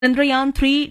Chandrayaan 3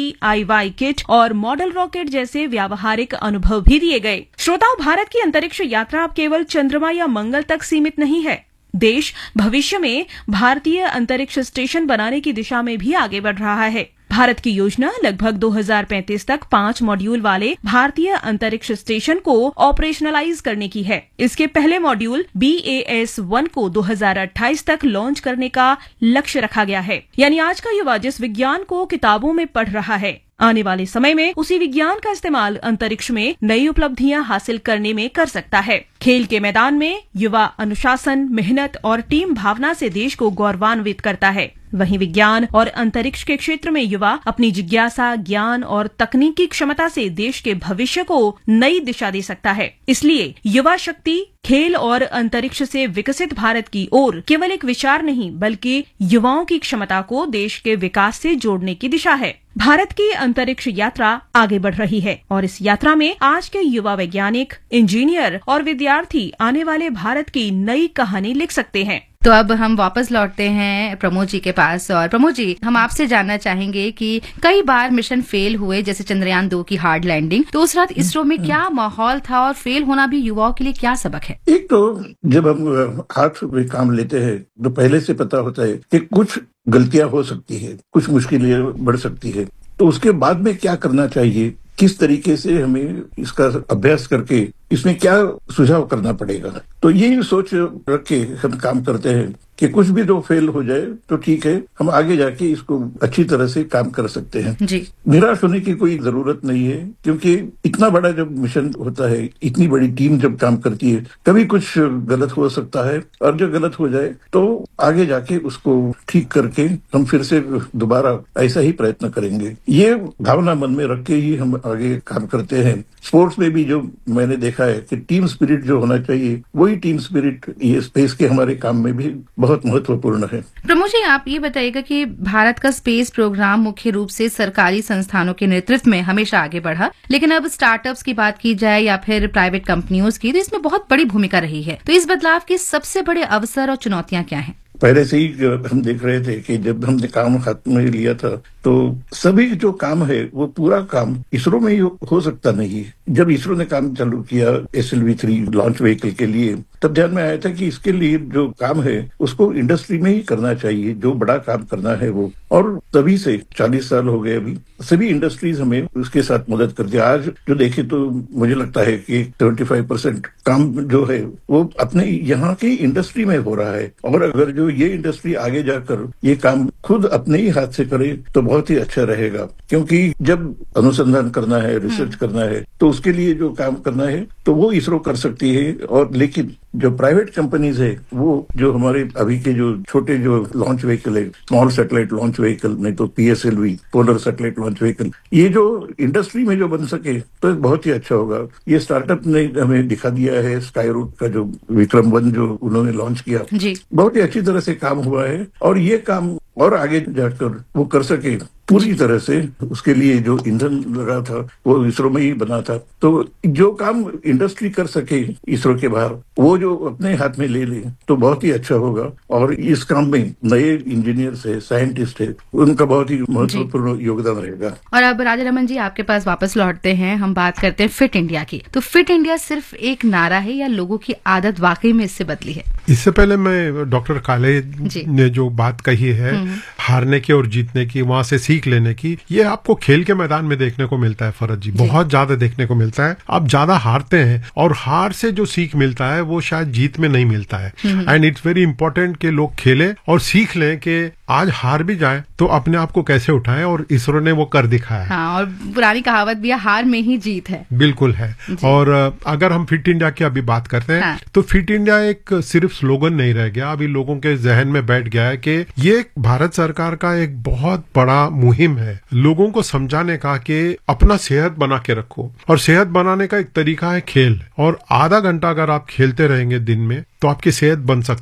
DIY kit और model rocket जैसे व्यावहारिक अनुभव भी दिए गए। श्रोताओं, भारत की अंतरिक्ष यात्रा अब केवल चंद्रमा या मंगल तक सीमित नहीं है। देश भविष्य में भारतीय अंतरिक्ष स्टेशन बनाने की दिशा में भी आगे बढ़ रहा है। भारत की योजना लगभग 2035 तक 5 मॉड्यूल वाले भारतीय अंतरिक्ष स्टेशन को ऑपरेशनलाइज करने की है। इसके पहले मॉड्यूल BAS-1 को 2028 तक लॉन्च करने का लक्ष्य रखा गया है। यानी आज का युवा जिस विज्ञान को किताबों में पढ़ रहा है, आने वाले समय में उसी विज्ञान का इस्तेमाल अंतरिक्ष में नई उपलब्धियां हासिल करने में कर सकता है। खेल के मैदान में युवा अनुशासन, मेहनत और टीम भावना से देश को गौरवान्वित करता है। वहीं विज्ञान और अंतरिक्ष के क्षेत्र में युवा अपनी जिज्ञासा, ज्ञान और तकनीकी क्षमता से देश के भविष्य को नई दिशा दे सकता है। इसलिए युवा शक्ति, खेल और अंतरिक्ष से विकसित भारत की ओर केवल एक विचार नहीं, बल्कि युवाओं की क्षमता को देश के विकास से जोड़ने की दिशा है। भारत की अंतरिक्ष यात्रा आगे बढ़ रही है और इस यात्रा में आज के युवा वैज्ञानिक, इंजीनियर और विद्यार्थी आने वाले भारत की नई कहानी लिख सकते हैं। तो अब हम वापस लौटते हैं प्रमोद जी के पास। और प्रमोद जी, हम आपसे जानना चाहेंगे कि कई बार मिशन फेल हुए, जैसे चंद्रयान 2 की हार्ड लैंडिंग, तो उस रात इसरो में क्या माहौल था और फेल होना भी युवाओं के लिए क्या सबक है? एक तो जब हम हाथ में काम लेते हैं तो पहले से पता होता है कि कुछ गलतियां हो सकती है, कुछ मुश्किलें बढ़ सकती है, तो उसके बाद में क्या करना चाहिए, किस तरीके से हमें इसका अभ्यास करके इसमें क्या सुझाव करना पड़ेगा। तो यही सोच रख के हम काम करते हैं कि कुछ भी जो फेल हो जाए तो ठीक है, हम आगे जाके इसको अच्छी तरह से काम कर सकते हैं जी। निराश होने की कोई जरूरत नहीं है, क्योंकि इतना बड़ा जब मिशन होता है, इतनी बड़ी टीम जब काम करती है, कभी कुछ गलत हो सकता है और जो गलत हो जाए तो आगे जाके उसको ठीक करके हम फिर से दोबारा ऐसा ही प्रयत्न करेंगे। ये भावना मन में रख के ही हम आगे काम करते हैं। स्पोर्ट्स में भी जो मैंने देखा है कि टीम स्पिरिट जो होना चाहिए, वही टीम स्पिरिट ये स्पेस के हमारे काम में भी बहुत महत्वपूर्ण है। प्रमोद जी, आप ये बताइएगा कि भारत का स्पेस प्रोग्राम मुख्य रूप से सरकारी संस्थानों के नेतृत्व में हमेशा आगे बढ़ा, लेकिन अब स्टार्टअप्स की बात की जाए या फिर प्राइवेट कंपनियों की, तो इसमें बहुत बड़ी भूमिका रही है। तो इस बदलाव के सबसे बड़े अवसर और चुनौतियां क्या हैं? पहले से ही हम देख रहे थे कि जब हमने काम हाथ में लिया था तो सभी जो काम है वो पूरा काम इसरो में ही हो सकता नहीं है। जब इसरो ने काम चालू किया SLV-3 लॉन्च व्हीकल के लिए, तब ध्यान में आया था कि इसके लिए जो काम है उसको इंडस्ट्री में ही करना चाहिए, जो बड़ा काम करना है वो। और तभी से 40 साल हो गए, अभी सभी इंडस्ट्रीज हमें उसके साथ मदद करती है। आज जो देखें तो मुझे लगता है कि 75% काम जो है वो अपने यहाँ की इंडस्ट्री में हो रहा है। और अगर जो ये इंडस्ट्री आगे जाकर ये काम खुद अपने ही हाथ से करे तो बहुत ही अच्छा रहेगा, क्योंकि जब अनुसंधान करना है, रिसर्च करना है, तो उसके लिए जो काम करना है तो वो इसरो कर सकती है। और लेकिन जो प्राइवेट कंपनीज है, वो जो हमारे अभी के जो छोटे जो लॉन्च व्हीकल है, स्मॉल सैटेलाइट लॉन्च व्हीकल, नहीं तो PSLV polar satellite launch vehicle, ये जो इंडस्ट्री में जो बन सके तो बहुत ही अच्छा होगा। ये स्टार्टअप ने हमें दिखा दिया है। स्काई रूट का जो विक्रम-1 जो उन्होंने लॉन्च किया, बहुत ही अच्छी तरह से काम हुआ है और ये काम और आगे जाकर वो कर सके पूरी तरह से। उसके लिए जो ईंधन लगा था वो इसरो में ही बना था, तो जो काम इंडस्ट्री कर सके इसरो के बाहर, वो जो अपने हाथ में ले ले तो बहुत ही अच्छा होगा। और इस काम में नए इंजीनियर्स है, साइंटिस्ट है, उनका बहुत ही महत्वपूर्ण योगदान रहेगा। और अब राजा रमन जी, आपके पास वापस लौटते हैं। हम बात करते हैं फिट इंडिया की। तो फिट इंडिया सिर्फ एक नारा है या लोगों की आदत वाकई में इससे बदली है? इससे पहले मैं डॉक्टर काले ने जो बात कही है हारने की और जीतने की, वहां से सीख लेने की, ये आपको खेल के मैदान में देखने को मिलता है फरज जी, बहुत ज्यादा देखने को मिलता है। आप ज्यादा हारते हैं और हार से जो सीख मिलता है वो शायद जीत में नहीं मिलता है। एंड इट्स वेरी इंपॉर्टेंट कि लोग खेलें और सीख लें कि आज हार भी जाए तो अपने आप को कैसे उठाएं, और इसरो ने वो कर दिखाया है। हाँ, और पुरानी कहावत भी है, हार में ही जीत है। बिल्कुल है। और अगर हम फिट इंडिया की अभी बात करते हैं, तो फिट इंडिया एक सिर्फ स्लोगन नहीं रह गया, अभी लोगों के जहन में बैठ गया है कि ये भारत सरकार का एक बहुत बड़ा मुहिम है लोगों को समझाने का कि अपना सेहत बना के रखो। और सेहत बनाने का एक तरीका है खेल, और आधा घंटा अगर आप खेलते रहेंगे दिन में तो आपकी सेहत बन सकती है।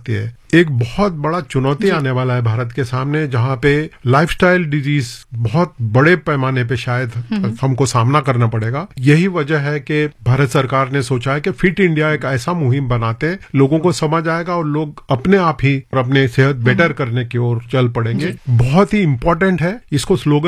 एक बहुत बड़ा चुनौती आने वाला है भारत के सामने, जहां पे लाइफस्टाइल डिजीज बहुत बड़े पैमाने पे शायद हमको सामना करना पड़ेगा। यही वजह है कि भारत सरकार ने सोचा है कि फिट इंडिया एक ऐसा मुहिम बनाते, लोगों को समझ आएगा और लोग अपने आप ही अपने सेहत बेटर करने की ओर चल पड़ेंगे। बहुत ही इंपॉर्टेंट है, इसको स्लोगन